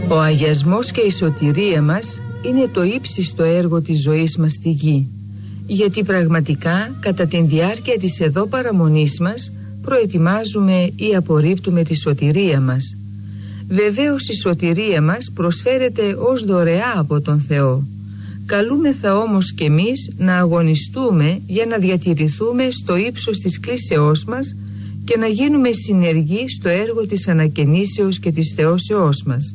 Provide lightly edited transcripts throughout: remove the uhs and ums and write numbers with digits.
Ο αγιασμός και η σωτηρία μας είναι το ύψιστο έργο της ζωής μας στη γη, γιατί πραγματικά κατά την διάρκεια της εδώ παραμονής μας προετοιμάζουμε ή απορρίπτουμε τη σωτηρία μας. Βεβαίως η σωτηρία μας προσφέρεται ως δωρεά από τον Θεό. Καλούμεθα όμως κι εμείς να αγωνιστούμε για να διατηρηθούμε στο ύψος της κλίσεώς μας και να γίνουμε συνεργοί στο έργο της ανακαινήσεως και της θεώσεώς μας.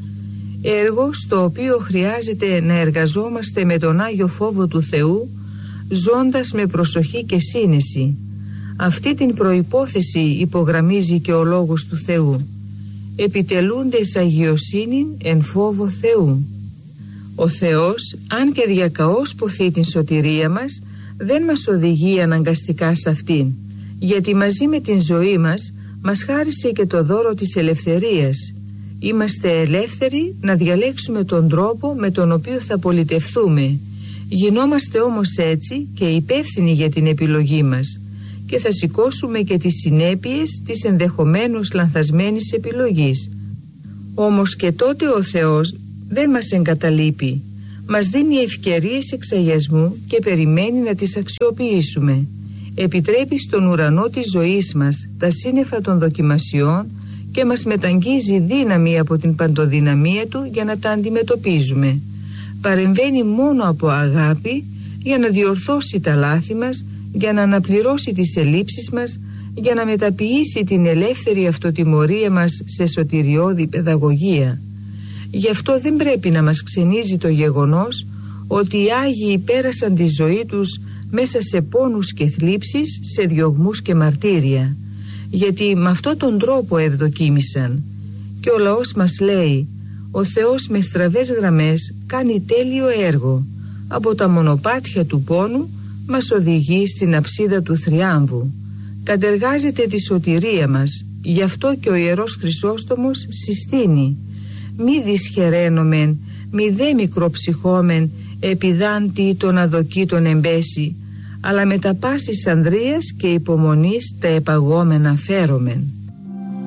Έργο στο οποίο χρειάζεται να εργαζόμαστε με τον Άγιο φόβο του Θεού, ζώντας με προσοχή και σύνεση. Αυτή την προϋπόθεση υπογραμμίζει και ο Λόγος του Θεού. Επιτελούντες αγιοσύνην εν φόβο Θεού. Ο Θεός, αν και διακαώς ποθεί την σωτηρία μας, δεν μας οδηγεί αναγκαστικά σε αυτήν, γιατί μαζί με την ζωή μας χάρισε και το δώρο της ελευθερίας. Είμαστε ελεύθεροι να διαλέξουμε τον τρόπο με τον οποίο θα πολιτευθούμε. Γινόμαστε όμως έτσι και υπεύθυνοι για την επιλογή μας και θα σηκώσουμε και τις συνέπειες της ενδεχομένως λανθασμένης επιλογής. Όμως και τότε ο Θεός δεν μας εγκαταλείπει. Μας δίνει ευκαιρίες εξαγιασμού και περιμένει να τις αξιοποιήσουμε. Επιτρέπει στον ουρανό της ζωής μας τα σύννεφα των δοκιμασιών και μας μεταγγίζει δύναμη από την παντοδυναμία του για να τα αντιμετωπίζουμε. Παρεμβαίνει μόνο από αγάπη για να διορθώσει τα λάθη μας, για να αναπληρώσει τις ελλείψεις μας, για να μεταποιήσει την ελεύθερη αυτοτιμωρία μας σε σωτηριώδη παιδαγωγία. Γι' αυτό δεν πρέπει να μας ξενίζει το γεγονός ότι οι Άγιοι πέρασαν τη ζωή τους μέσα σε πόνους και θλίψεις, σε διωγμούς και μαρτύρια, γιατί με αυτόν τον τρόπο ευδοκίμησαν. Και ο λαός μας λέει: ο Θεός με στραβές γραμμές κάνει τέλειο έργο. Από τα μονοπάτια του πόνου μας οδηγεί στην αψίδα του θριάμβου. Κατεργάζεται τη σωτηρία μας. Γι' αυτό και ο Ιερός Χρυσόστομος συστήνει: μη δυσχεραίνομεν, μη δε μικροψυχόμεν, επιδάν τι των αδοκίτων εμπέσει, αλλά με τα πάσης ανδρείας και υπομονής τα επαγόμενα φέρομεν.